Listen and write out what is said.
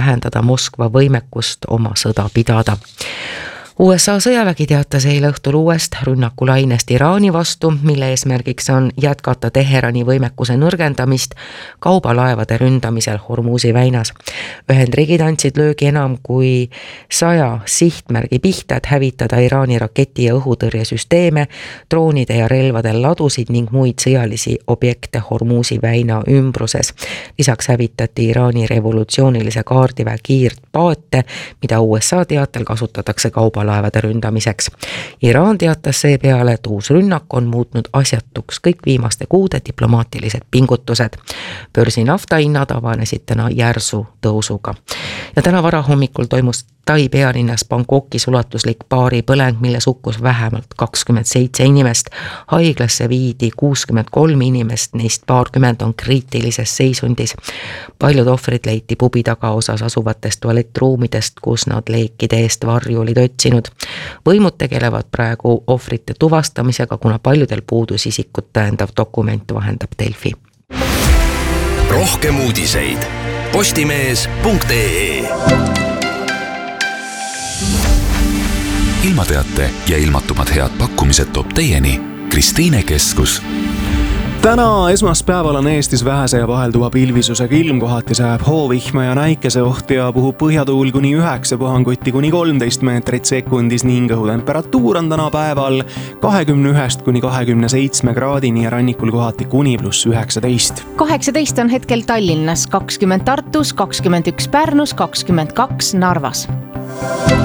vähendada Moskva võimekust oma sõda pidada. USA sõjavägi teatas eile õhtul uuest rünnakulainest Iraani vastu, mille eesmärgiks on jätkata Teherani võimekuse nõrgendamist kaubalaevade ründamisel Hormuzi väinas. Ühendriigid andsid löögi enam kui 100 sihtmärgi pihta, et hävitada Iraani raketi- ja õhutõrjesüsteeme, droonide ja relvade ladusid ning muid sõjalisi objekte Hormuzi väina ümbruses. Lisaks hävitati Iraani revolutsioonilise kaardiväe kiirpaate, mida USA teatel kasutatakse kaubalaevade ründamiseks. Iraan teatas seepeale, et uus rünnak on muutnud asjatuks kõik viimaste kuude diplomaatilised pingutused. Börsi naftahinnad avanesid täna järsu tõusuga. Ja täna varahommikul toimus Tai pealinnas Bangkokis ulatuslik baaripõleng, milles hukkus vähemalt 27 inimest. Haiglasse viidi 63 inimest, neist paarkümmend on kriitilises seisundis. Paljud ohvrid leiti pubi tagaosas asuvatest tualettruumidest, kus nad leekide eest varju olid otsinud. Võimud tegelevad praegu ohvrite tuvastamisega, kuna paljudel puudus isikut tõendav dokument, vahendab Delfi. Rohkem uudiseid postimees.ee. Ilmateate ja ilmatumad head pakkumised toob teieni Kristiine Keskus. Täna esmaspäeval on Eestis vähese ja vahelduva pilvisusega ilm, kohati sajab hoovihma ja näikeseoht ja puhub põhjatuul kuni 9 puhangutti kuni 13 meetrit sekundis ning õhutemperatuur on täna päeval 21 kuni 27 kraadini ja rannikul kohati kuni +19. 18 on hetkel Tallinnas, 20 Tartus, 21 Pärnus, 22 Narvas.